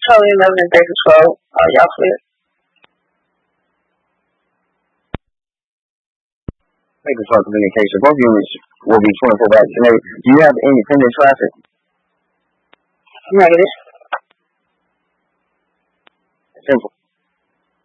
Totally 11 and 30 control. Y'all clear. Thank you for communication. Both units will be 24 by tonight. Do you have independent traffic? Negative.